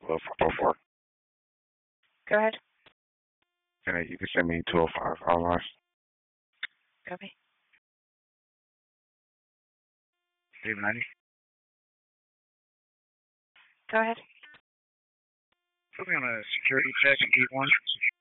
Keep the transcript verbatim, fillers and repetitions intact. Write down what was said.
Well, five oh four. Go ahead. And you can send me two oh five online. Copy. three ninety. Go ahead. Put me on a security check at gate one.